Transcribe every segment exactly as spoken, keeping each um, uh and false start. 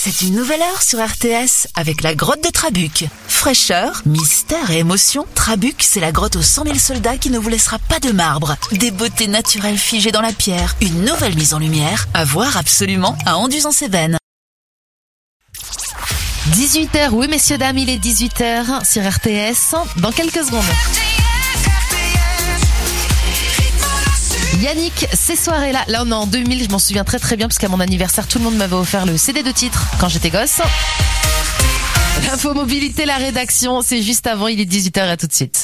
C'est une nouvelle heure sur R T S avec la grotte de Trabuc. Fraîcheur, mystère et émotion, Trabuc, c'est la grotte aux cent mille soldats qui ne vous laissera pas de marbre. Des beautés naturelles figées dans la pierre, une nouvelle mise en lumière, à voir absolument à Anduze-en-Cévennes. dix-huit heures, oui messieurs dames, il est dix-huit heures sur R T S, dans quelques secondes. Yannick, ces soirées-là, là on est en deux mille, je m'en souviens très très bien parce qu'à mon anniversaire tout le monde m'avait offert le C D de titre quand j'étais gosse. L'info mobilité, la rédaction, c'est juste avant, il est dix-huit heures, à tout de suite.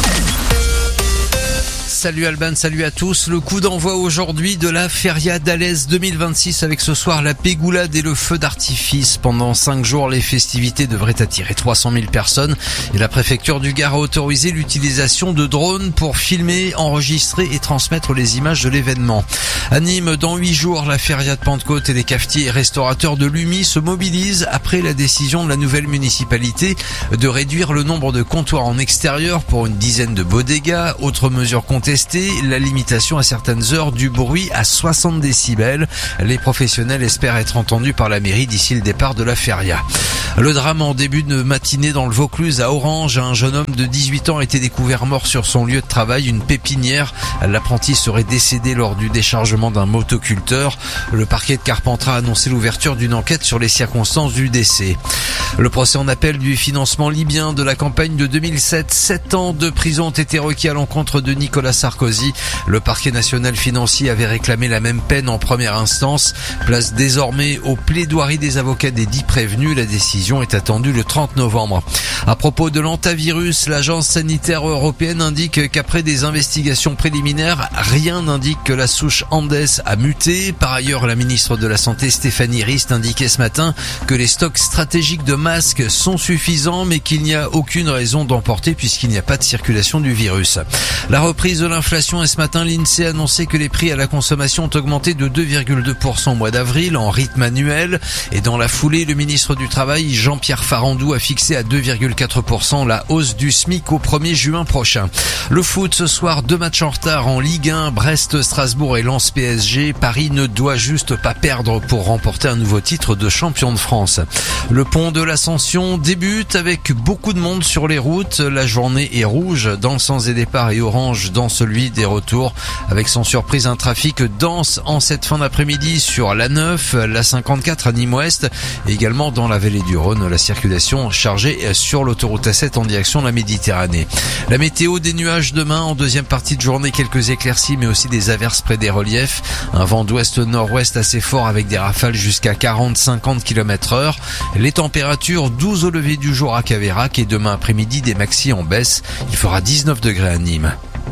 Salut Alban, salut à tous. Le coup d'envoi aujourd'hui de la Feria d'Alès deux mille vingt-six avec ce soir la pégoulade et le feu d'artifice. Pendant cinq jours, les festivités devraient attirer trois cent mille personnes et la préfecture du Gard a autorisé l'utilisation de drones pour filmer, enregistrer et transmettre les images de l'événement. À Nîmes, dans huit jours, la Feria de Pentecôte et les cafetiers et restaurateurs de l'U M I se mobilisent après la décision de la nouvelle municipalité de réduire le nombre de comptoirs en extérieur pour une dizaine de bodegas. Autre mesure contestée, la limitation à certaines heures du bruit à soixante décibels. Les professionnels espèrent être entendus par la mairie d'ici le départ de la feria. Le drame en début de matinée dans le Vaucluse à Orange. Un jeune homme de dix-huit ans a été découvert mort sur son lieu de travail, une pépinière. L'apprenti serait décédé lors du déchargement d'un motoculteur. Le parquet de Carpentras a annoncé l'ouverture d'une enquête sur les circonstances du décès. Le procès en appel du financement libyen de la campagne de deux mille sept. Sept ans de prison ont été requis à l'encontre de Nicolas Sarkozy. Le parquet national financier avait réclamé la même peine en première instance. Place désormais aux plaidoiries des avocats des dix prévenus. La décision est attendue le trente novembre. À propos de l'antavirus, l'agence sanitaire européenne indique qu'après des investigations préliminaires, rien n'indique que la souche Andes a muté. Par ailleurs, la ministre de la Santé Stéphanie Rist indiquait ce matin que les stocks stratégiques de masques sont suffisants, mais qu'il n'y a aucune raison d'emporter puisqu'il n'y a pas de circulation du virus. La reprise de l'inflation et ce matin, l'INSEE a annoncé que les prix à la consommation ont augmenté de deux virgule deux pour cent au mois d'avril en rythme annuel. Et dans la foulée, le ministre du Travail, Jean-Pierre Farandou, a fixé à deux virgule quatre pour cent la hausse du SMIC au premier juin prochain. Le foot ce soir, deux matchs en retard en Ligue un, Brest, Strasbourg et Lens P S G. Paris ne doit juste pas perdre pour remporter un nouveau titre de champion de France. Le pont de l'Ascension débute avec beaucoup de monde sur les routes. La journée est rouge dans le sens des départs et orange dans celui des retours, avec sans surprise un trafic dense en cette fin d'après-midi sur l'A neuf, l'A cinquante-quatre à Nîmes-Ouest et également dans la vallée du Rhône, la circulation chargée sur l'autoroute A sept en direction de la Méditerranée. La météo, des nuages demain en deuxième partie de journée, quelques éclaircies mais aussi des averses près des reliefs, un vent d'ouest-nord-ouest assez fort avec des rafales jusqu'à quarante à cinquante kilomètres heure. Les températures douze au lever du jour à Caveyrac et demain après-midi des maxis en baisse, il fera dix-neuf degrés à Nîmes.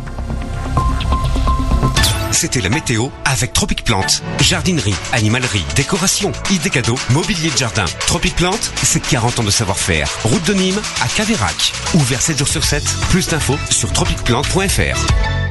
C'était la météo avec Tropic Plante. Jardinerie, animalerie, décoration, idées cadeaux, mobilier de jardin. Tropic Plante, c'est quarante ans de savoir-faire. Route de Nîmes à Caveyrac. Ouvert sept jours sur sept. Plus d'infos sur tropic plante point f r.